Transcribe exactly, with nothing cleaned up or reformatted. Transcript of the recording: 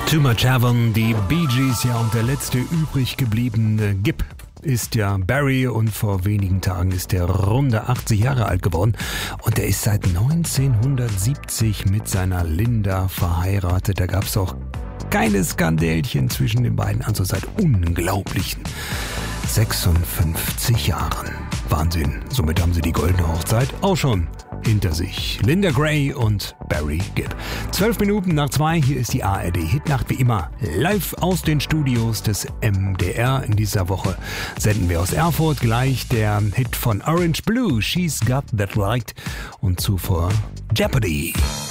Too Much Heaven, die Bee Gees, ja, und der letzte übrig gebliebene Gibb ist ja Barry, und vor wenigen Tagen ist er runde achtzig Jahre alt geworden und er ist seit neunzehnhundertsiebzig mit seiner Linda verheiratet. Da gab es auch keine Skandälchen zwischen den beiden, also seit unglaublichen sechsundfünfzig Jahren. Wahnsinn, somit haben sie die goldene Hochzeit auch schon hinter sich. Linda Gray und Barry Gibb. Zwölf Minuten nach zwei, hier ist die A R D-Hitnacht, wie immer live aus den Studios des M D R. In dieser Woche senden wir aus Erfurt gleich der Hit von Orange Blue, She's Got That Right, und zuvor Jeopardy.